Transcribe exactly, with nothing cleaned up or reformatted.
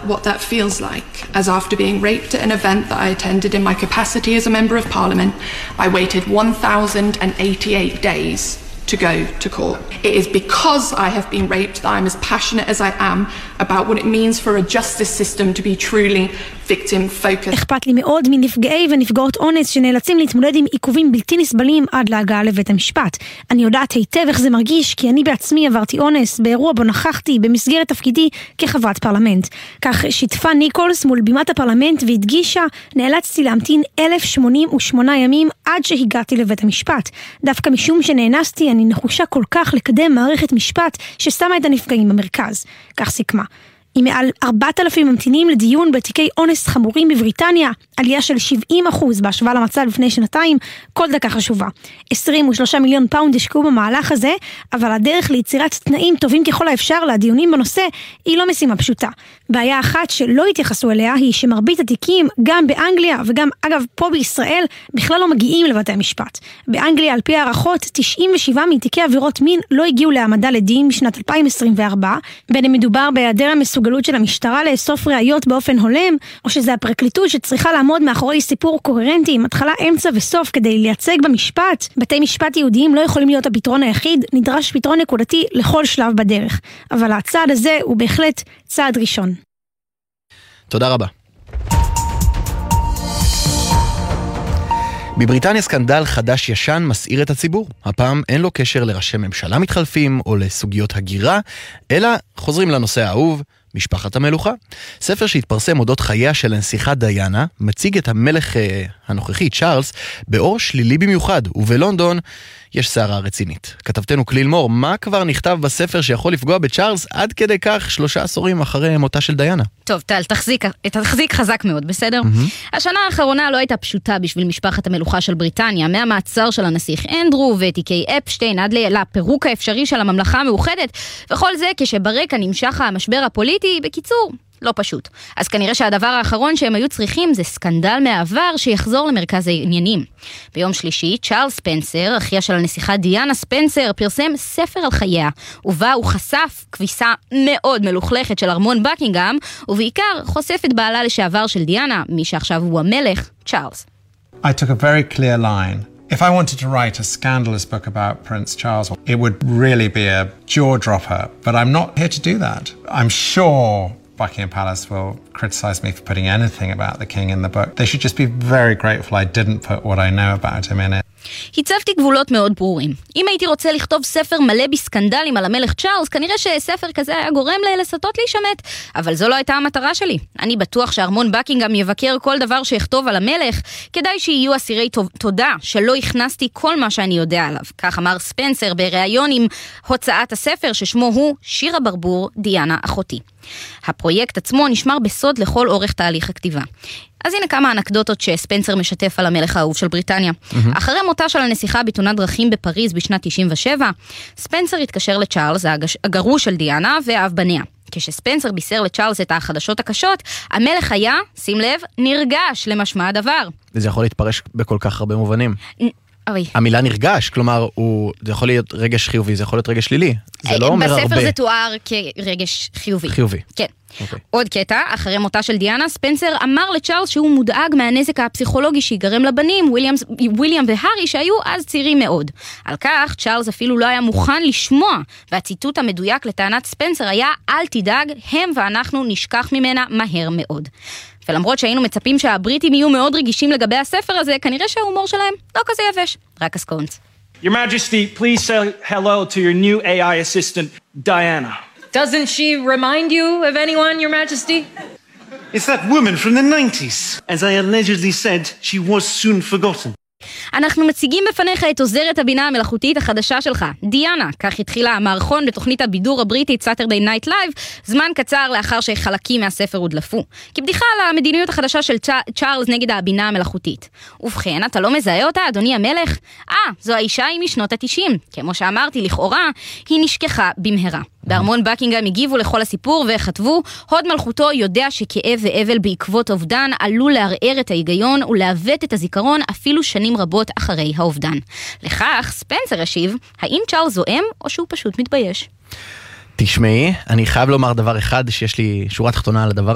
what that feels like, as after being raped at an event that I attended in my capacity as a member of parliament, I waited one thousand eighty-eight days to go to court. It is because I have been raped that I'm as passionate as I am about what it means for a justice system to be truly victim focused. אכפת לי מאוד מנפגעי ונפגעות אונס שנאלצים להתמודד עם עיכובים בלתי נסבלים עד להגעה לבית המשפט. אני יודעת היטב איך זה מרגיש, כי אני בעצמי עברתי אונס באירוע בו נכחתי במסגרת תפקידי כחברת פרלמנט. כך שיתפה ניקולס מול בימת הפרלמנט והדגישה, נאלצתי להמתין אלף שמונים ושמונה ימים עד שהגעתי לבית המשפט. דווקא משום שנאנסתי, אני נחושה כל כך לקדם מערכת משפט ששמה את הנפגעים במרכז. כך סיכמה. עם מעל ארבעת אלפים ממתינים לדיון בתיקי אונס חמורים בבריטניה, עלייה של שבעים אחוז בהשוואה למצב לפני שנתיים, כל דקה חשובה. עשרים ושלושה מיליון פאונד השקעו במהלך הזה, אבל הדרך ליצירת תנאים טובים ככל האפשר לדיונים בנושא היא לא משימה פשוטה. בעיה אחת שלא התייחסו אליה היא שמרבית התיקים, גם באנגליה וגם אגב פה בישראל, בכלל לא מגיעים לבתי המשפט. באנגליה על פי הערכות, תשעים ושבעה מתיקי עבירות מין לא הגיעו להעמדה לדין בשנת אלפיים עשרים וארבע, בין אם מדובר בהיעדר המסוגלות של המשטרה לאסוף ראיות באופן הולם, או שזה הפרקליטות שצריכה לעמוד מאחורי סיפור קוהרנטי עם התחלה, אמצע וסוף כדי לייצג במשפט. בתי משפט יהודיים לא יכולים להיות הפתרון היחיד, נדרש פתרון נקודתי לכל שלב בדרך. אבל הצעד הזה הוא בהחלט צעד ראשון. תודה רבה. בבריטניה סקנדל חדש ישן מסעיר את הציבור. הפעם אין לו קשר לראשי ממשלה מתחלפים או לסוגיות הגירה, אלא חוזרים לנושא האהוב, משפחת המלוכה. ספר שהתפרסם אודות חייה של הנסיכה דיאנה, מציג את המלך אה, הנוכחי, צ'ארלס, באור שלילי במיוחד, ובלונדון יש סערה רצינית. כתבתנו כליל מור, מה כבר נכתב בספר שיכול לפגוע בצ'ארלס עד כדי כך שלושה עשורים אחרי מותה של דיאנה? טוב, טל, תחזיק, תחזיק חזק מאוד, בסדר? Mm-hmm. השנה האחרונה לא הייתה פשוטה בשביל משפחת המלוכה של בריטניה, מהמעצר של הנסיך אנדרו ותיקי אפשטיין עד לפירוק האפשרי של הממלכה המאוחדת, וכל זה כשברקע נמשך המשבר הפוליטי, בקיצור, לא פשוט. אז כנראה שהדבר האחרון שהם היו צריכים זה סקנדל מהעבר שיחזור למרכז העניינים. ביום שלישי, צ'ארלס ספנסר, אחיה של הנסיכה דיאנה ספנסר, פרסם ספר על חייה, ובה הוא חשף כביסה מאוד מלוכלכת של ארמון בקינגהאם, ובעיקר חושף את בעלה לשעבר של דיאנה, מי שעכשיו הוא המלך, צ'ארלס. I took a very clear line. If I wanted to write a scandalous book about Prince Charles, it would really be a jaw-dropper, but I'm not here to do that. I'm sure Buckingham Palace will criticize me for putting anything about the king in the book. They should just be very grateful I didn't put what I know about him in it. הצבתי גבולות מאוד ברורים. אם הייתי רוצה לכתוב ספר מלא בסקנדלים על המלך צ'ארלס, כנראה שספר כזה היה גורם לסטות להישמט, אבל זו לא הייתה המטרה שלי. אני בטוח שארמון בקינגהאם יבקר כל דבר שיכתוב על המלך, כדאי שיהיו אסירי תודה שלא הכנסתי כל מה שאני יודע עליו. כך אמר ספנסר בריאיון עם הוצאת הספר ששמו הוא שיר הברבור דיאנה אחותי. הפרויקט עצמו נשמר בסוד לכל אורך תהליך הכתיבה. אז הנה כמה אנקדוטות שספנסר משתף על המלך האהוב של בריטניה. Mm-hmm. אחרי מותה של הנסיכה בתאונת דרכים בפריז בשנת תשעים ושבע, ספנסר התקשר לצ'ארלס, הגרוש של דיאנה ואב בניה. כשספנסר בישר לצ'ארלס את החדשות הקשות, המלך היה, שים לב, נרגש למשמע הדבר. וזה יכול להתפרש בכל כך הרבה מובנים. נ... אוי. המילה נרגש, כלומר, הוא, זה יכול להיות רגש חיובי, זה יכול להיות רגש שלילי. זה לא אומר הרבה. בספר זה תואר כרגש חיובי. חיובי. כן. Okay. עוד קטע, אחרי מותה של דיאנה, ספנסר אמר לצ'ארלס שהוא מודאג מהנזק הפסיכולוגי שיגרם לבנים, וויליאמס, וויליאם והרי, שהיו אז צעירים מאוד. על כך, צ'ארלס אפילו לא היה מוכן לשמוע, והציטוט המדויק לטענת ספנסר היה, אל תדאג, הם ואנחנו נשכח ממנה מהר מאוד. ולמרות שהיינו מצפים שהבריטים יהיו מאוד רגישים לגבי הספר הזה, כנראה שההומור שלהם לא כזה יבש, רק הסקונץ. Your Majesty, please say hello to your new A I assistant, Diana. Doesn't she remind you of anyone, Your Majesty? It's that woman from the nineties. As I allegedly said, she was soon forgotten. אנחנו מציגים בפניך את עוזרת הבינה המלאכותית החדשה שלך, דיאנה. כך התחילה המערכון בתוכנית הבידור הבריטית Saturday Night Live, זמן קצר לאחר שחלקים מהספר הודלפו. כבדיחה על המדיניות החדשה של צ'ארלס נגד הבינה המלאכותית. ובכן, אתה לא מזהה אותה, אדוני המלך? אה, זו האישה היא משנות ה-תשעים. כמו שאמרתי, לכאורה, היא נשכחה במהרה. בארמון בקינגהאם הגיבו לכל הסיפור וכתבו, הוד מלכותו יודע שכאב ואבל בעקבות אובדן עלול לערער את ההיגיון ולעוות את הזיכרון אפילו שנים רבות אחרי האובדן. לכך ספנסר השיב, האם צ'ארלס זועם או שהוא פשוט מתבייש? תשמעי, אני חייב לומר דבר אחד שיש לי שורה תחתונה על הדבר